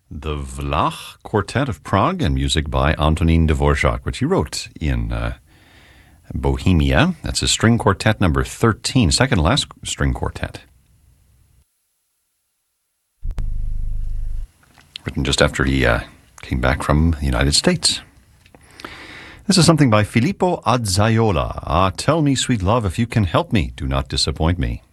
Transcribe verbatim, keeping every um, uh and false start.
The Vlach Quartet of Prague and music by Antonín Dvorak, which he wrote in uh, Bohemia. That's his string quartet number thirteen, second last string quartet. Written just after he uh, came back from the United States. This is something by Filippo Azzaiola. Ah, tell me, sweet love, if you can help me, do not disappoint me.